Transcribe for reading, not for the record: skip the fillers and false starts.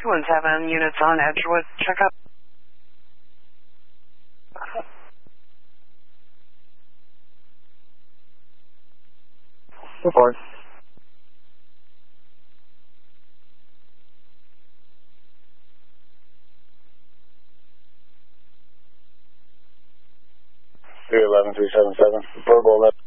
217 units on Edgewood. Check up. Report. Three 11 377. Verbal.